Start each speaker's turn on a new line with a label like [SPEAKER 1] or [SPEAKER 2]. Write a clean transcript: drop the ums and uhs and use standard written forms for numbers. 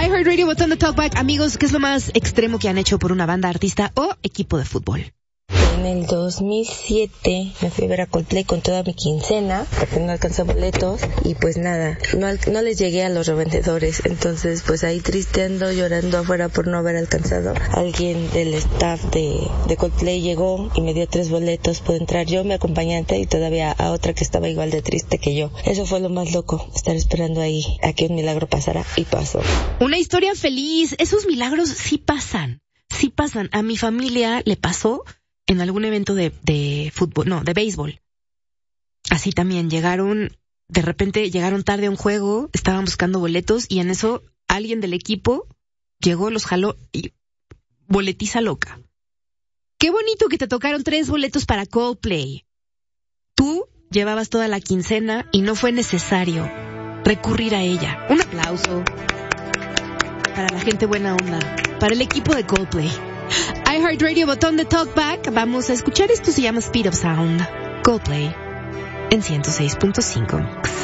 [SPEAKER 1] iHeartRadio, botón de Talkback. Amigos, ¿qué es lo más extremo que han hecho por una banda, artista o equipo de fútbol?
[SPEAKER 2] En el 2007 me fui a ver a Coldplay con toda mi quincena porque no alcancé boletos y pues nada, no les llegué a los revendedores, entonces pues ahí tristeando, llorando afuera por no haber alcanzado. Alguien del staff de Coldplay llegó y me dio 3 boletos, pude entrar yo, mi acompañante y todavía a otra que estaba igual de triste que yo. Eso fue lo más loco, estar esperando ahí a que un milagro pasara y pasó.
[SPEAKER 1] Una historia feliz, esos milagros sí pasan. A mi familia le pasó en algún evento de fútbol, no, de béisbol. Así también de repente llegaron tarde a un juego, estaban buscando boletos y en eso alguien del equipo llegó, los jaló y boletiza loca. Qué bonito que te tocaron 3 boletos para Coldplay. Tú llevabas toda la quincena y no fue necesario recurrir a ella. Un aplauso para la gente buena onda, para el equipo de Coldplay. iHeartRadio, botón de Talkback. Vamos a escuchar esto, se llama Speed of Sound. Coldplay en 106.5.